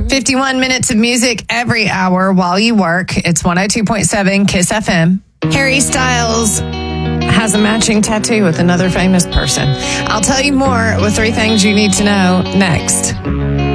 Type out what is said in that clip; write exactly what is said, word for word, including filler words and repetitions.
fifty-one minutes of music every hour while you work. It's one oh two point seven Kiss F M. Harry Styles has a matching tattoo with another famous person. I'll tell you more with three things you need to know next.